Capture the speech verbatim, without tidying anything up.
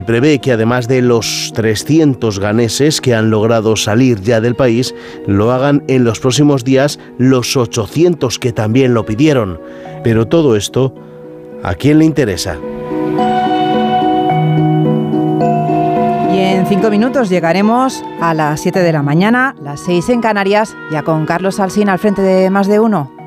Prevé que además de los trescientos ganeses que han logrado salir ya del país, lo hagan en los próximos días los ochocientos que también lo pidieron. Pero todo esto, ¿a quién le interesa? Y en cinco minutos llegaremos a las siete de la mañana, las seis en Canarias, ya con Carlos Alsina al frente de Más de Uno.